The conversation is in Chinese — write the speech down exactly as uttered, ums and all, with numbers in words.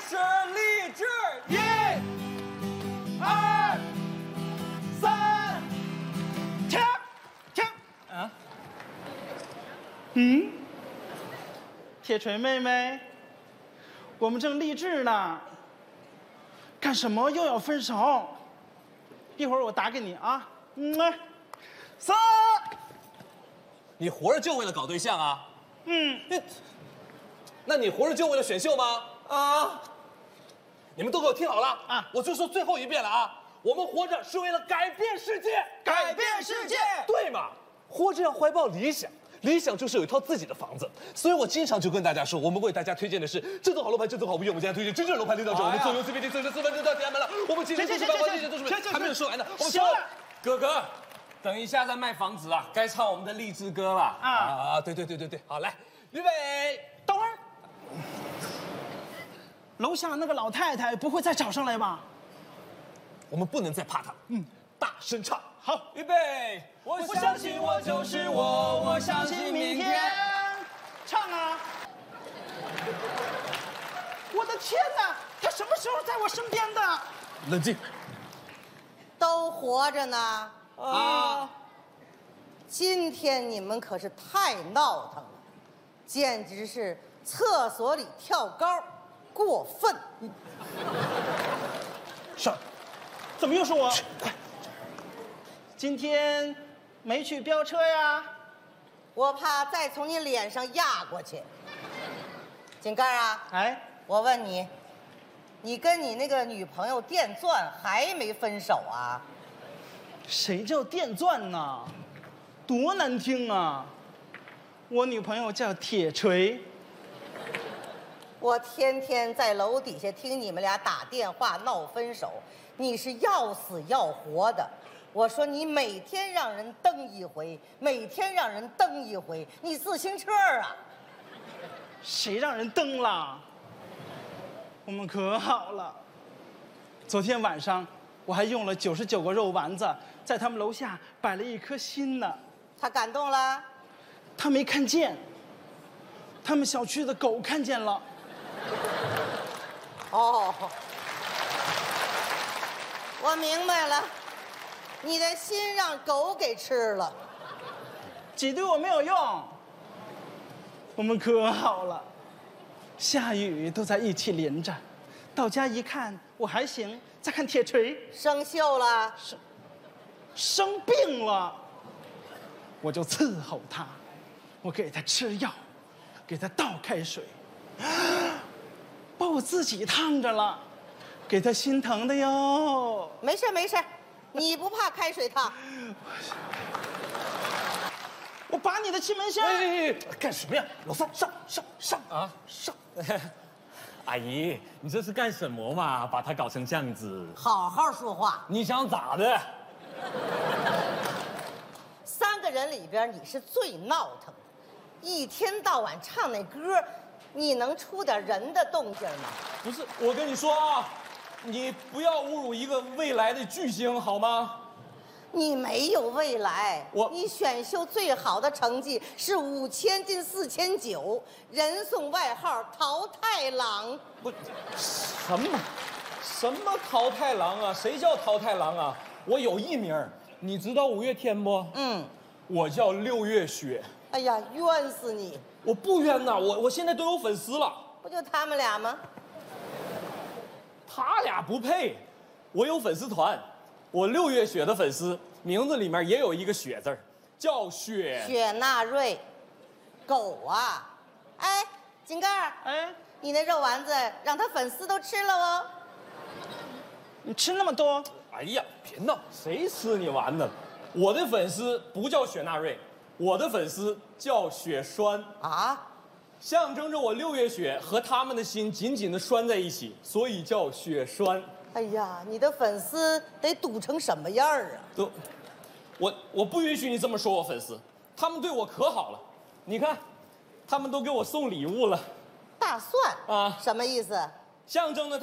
始立志，一、二、三，停，停。啊？嗯？铁锤妹妹，我们正励志呢，干什么又要分手？一会儿我打给你啊。嗯，三。 你活着就为了搞对象啊？ 嗯。 那你活着就为了选秀吗？ 啊！ 你们都给我听好了啊！ 我就说最后一遍了啊！我们活着是为了改变世界， 改变世界， 对嘛？活着要怀抱理想。理想就是有一套自己的房子，所以我经常就跟大家说，我们为大家推荐的是这栋好楼盘，这栋好物业。我们现在推荐真正楼盘领导者，我们做游 C P T， 四十四分钟到天安门了。我们今天就是八方，这些都是还没有说完呢。 行了， 哥哥，等一下再卖房子啊，该唱我们的励志歌了啊啊！对对对对对，好，来，预备， 等会儿。楼下那个老太太不会再找上来吧？ 我们不能再怕她。嗯，大声唱。 好， 预备。我相信我就是我，我相信明天。 唱啊！我的天哪，他什么时候在我身边的？ 冷静。 都活着呢。啊！今天你们可是太闹腾了，简直是厕所里跳高，过分。 上。 怎么又是我？今天没去飙车呀？ 我怕再从你脸上压过去。井盖啊， 哎， 我问你，你跟你那个女朋友电钻还没分手啊？ 谁叫电钻呢？多难听啊！我女朋友叫铁锤。 我天天在楼底下听你们俩打电话闹分手，你是要死要活的。我说你每天让人蹬一回，每天让人蹬一回，你自行车啊？ 谁让人蹬了？我们可好了。昨天晚上我还用了九十九个肉丸子，在他们楼下摆了一颗心呢。 他感动了？ 他没看见，他们小区的狗看见了。 哦，我明白了。你的心让狗给吃了， 挤兑我没有用。我们可好了，下雨都在一起淋着，到家一看我还行，再看铁锤生锈了， 生生病了，我就伺候他，我给他吃药，给他倒开水，把我自己烫着了，给他心疼的哟。 没事没事。你不怕开水烫？ 我拔你的气门芯！ 哎，干什么呀？老三，上上上啊上！ 阿姨，你这是干什么嘛？把他搞成这样子。 好好说话。 你想咋的？ 三个人里边你是最闹腾的，一天到晚唱那歌，你能出点人的动静吗？ 不是，我跟你说啊。你不要侮辱一个未来的巨星好吗？ 你没有未来， 我你选秀最好的成绩是五千进四千九，人送外号淘汰郎。 不，什么什么淘汰郎啊？谁叫淘汰郎啊？我有艺名，你知道五月天不？ 嗯， 我叫六月雪。 哎呀，冤死你！ 我不冤呐，我我现在都有粉丝了。 不就他们俩吗？ 他俩不配，我有粉丝团，我六月雪的粉丝名字里面也有一个雪字儿，叫雪雪纳瑞，狗啊！哎，井盖， 哎， 你那肉丸子让他粉丝都吃了哦。 你吃那么多？ 哎呀，别闹，谁吃你丸子？我的粉丝不叫雪纳瑞，我的粉丝叫雪栓啊。 象征着我六月雪和他们的心紧紧的拴在一起，所以叫雪栓。 哎呀，你的粉丝得堵成什么样啊？ 都，我我不允许你这么说我粉丝，他们对我可好了，你看，他们都给我送礼物了。 大蒜啊， 什么意思？ 象征着。